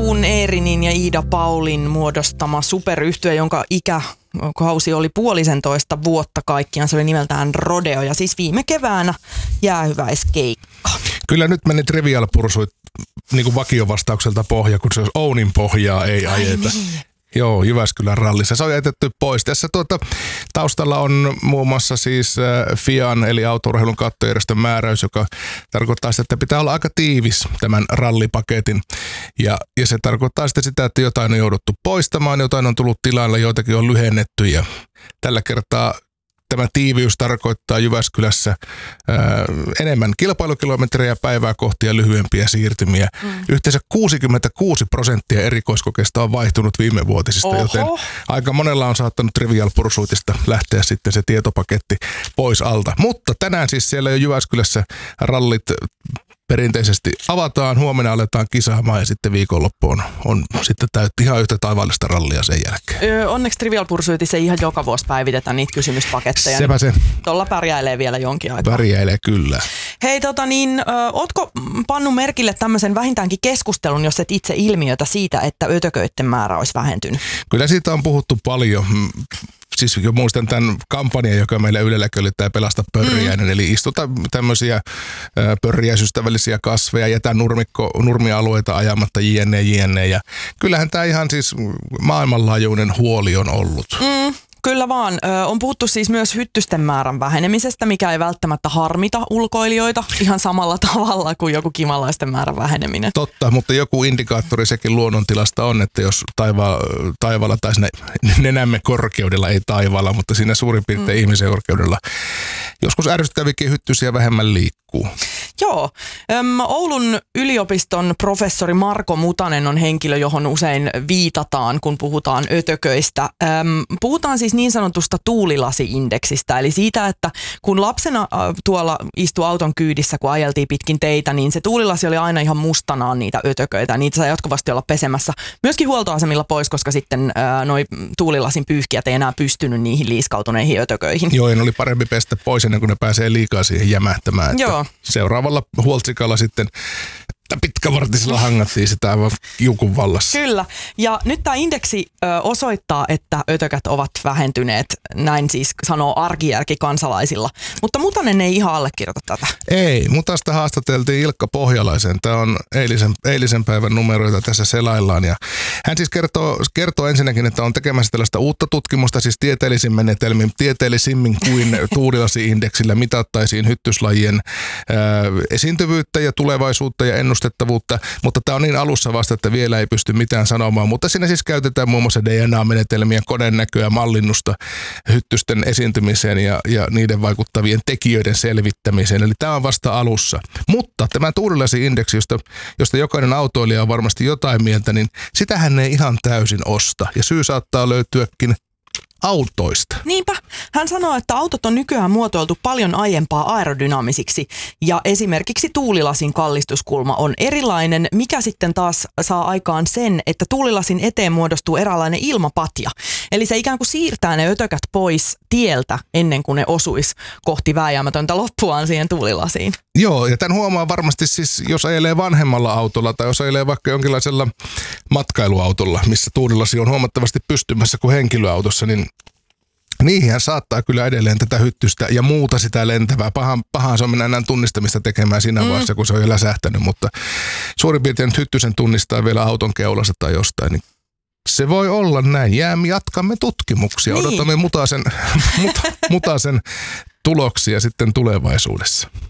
Kun Eerinin ja Iida Paulin muodostama superyhtye, jonka ikäkausi oli 1,5 vuotta kaikkiaan. Se oli nimeltään Rodeo ja siis viime keväänä jäähyväiskeikka. Kyllä nyt meni Trivial Pursuit niin kuin vakiovastaukselta pohja, kun se olisi Ounin pohjaa ei ajeta. Niin. Joo, Jyväskylän rallissa. Se on jätetty pois. Tässä taustalla on muun muassa siis FIAN eli autourheilun kattojärjestön määräys, joka tarkoittaa sitä, että pitää olla aika tiivis tämän rallipaketin. Ja se tarkoittaa sitä, että jotain on jouduttu poistamaan, jotain on tullut tilalle, joitakin on lyhennetty ja tällä kertaa tämä tiiviys tarkoittaa Jyväskylässä enemmän kilpailukilometrejä päivää kohti ja lyhyempiä siirtymiä. Yhteensä 66% erikoiskokeista on vaihtunut viimevuotisista, joten aika monella on saattanut Trivial Pursuitista lähteä sitten se tietopaketti pois alta. Mutta tänään siis siellä jo Jyväskylässä rallit perinteisesti avataan, huomenna aletaan kisaamaan ja sitten viikonloppuun on sitten ihan yhtä taivaallista rallia sen jälkeen. Onneksi Trivial Pursuitissa ei ihan joka vuosi päivitetä niitä kysymyspaketteja. Sepä se. Tuolla pärjäilee vielä jonkin aikaa. Pärjäilee kyllä. Hei, ootko pannut merkille tämmöisen vähintäänkin keskustelun, jos et itse ilmiötä siitä, että ötököiden määrä olisi vähentynyt? Kyllä siitä on puhuttu paljon. Siis jo muistan tämän kampanjan, joka meillä Ylelläkin oli tämä Pelasta pörriäinen, eli istuta tämmöisiä pörriäisystävällisiä kasveja, jätä nurmialueita ajamatta jne. Ja kyllähän tämä ihan siis maailmanlaajuinen huoli on ollut. Kyllä vaan. On puhuttu siis myös hyttysten määrän vähenemisestä, mikä ei välttämättä harmita ulkoilijoita ihan samalla tavalla kuin joku kimalaisten määrän väheneminen. Totta, mutta joku indikaattori sekin luonnontilasta on, että jos taivaalla tai siinä nenämme korkeudella, ei taivaalla, mutta siinä suurin piirtein ihmisen korkeudella joskus ärsyttävikin hyttysiä vähemmän liikkuu. Joo. Oulun yliopiston professori Marko Mutanen on henkilö, johon usein viitataan, kun puhutaan ötököistä. Puhutaan siis niin sanotusta tuulilasi-indeksistä, eli siitä, että kun lapsena tuolla istui auton kyydissä, kun ajeltiin pitkin teitä, niin se tuulilasi oli aina ihan mustanaan niitä ötököitä. Niitä sai jatkuvasti olla pesemässä myöskin huoltoasemilla pois, koska sitten noi tuulilasin pyyhkijät ei enää pystynyt niihin liiskautuneihin ötököihin. Joo, ja ne oli parempi pestä pois ennen kuin ne pääsee liikaa siihen jämähtämään. Joo. Seuraavalla huoltsikalla sitten pitkävartisella hangattiin sitä aivan kiukun vallassa. Kyllä. Ja nyt tämä indeksi osoittaa, että ötökät ovat vähentyneet, näin siis sanoo arkijärki kansalaisilla. Mutta Mutanen ei ihan allekirjoita tätä. Ei, Mutasta haastateltiin Ilkka Pohjalaisen. Tämä on eilisen päivän numeroita tässä selaillaan. Ja hän siis kertoo ensinnäkin, että on tekemässä tällaista uutta tutkimusta, siis tieteellisin menetelmin, tieteellisimmin kuin tuulilasi-indeksillä mitattaisiin hyttyslajien esiintyvyyttä ja tulevaisuutta ja ennustettavuutta, mutta tämä on niin alussa vasta, että vielä ei pysty mitään sanomaan, mutta siinä siis käytetään muun muassa DNA-menetelmiä, konenäköä, mallinnusta hyttysten esiintymiseen ja niiden vaikuttavien tekijöiden selvittämiseen, eli tämä on vasta alussa. Mutta tämä tuulilasi-indeksi, josta jokainen autoilija on varmasti jotain mieltä, niin sitähän ei ihan täysin osta ja syy saattaa löytyäkin autoista. Niinpä. Hän sanoo, että autot on nykyään muotoiltu paljon aiempaa aerodynaamisiksi ja esimerkiksi tuulilasin kallistuskulma on erilainen, mikä sitten taas saa aikaan sen, että tuulilasin eteen muodostuu eräänlainen ilmapatja. Eli se ikään kuin siirtää ne ötökät pois tieltä ennen kuin ne osuisi kohti vääjäämätöntä loppuaan siihen tuulilasiin. Joo, ja tämän huomaa varmasti siis, jos ajelee vanhemmalla autolla tai jos ajelee vaikka jonkinlaisella matkailuautolla, missä tuulilasi on huomattavasti pystymässä kuin henkilöautossa, niin niihin saattaa kyllä edelleen tätä hyttystä ja muuta sitä lentävää. Pahaan se on mennä enää tunnistamista tekemään siinä vaiheessa, kun se on jo läsähtänyt, mutta suurin piirtein nyt hyttysen tunnistaa vielä auton keulassa tai jostain, niin se voi olla näin. Jatkamme tutkimuksia. Odotamme Mutasen tuloksia sitten tulevaisuudessa.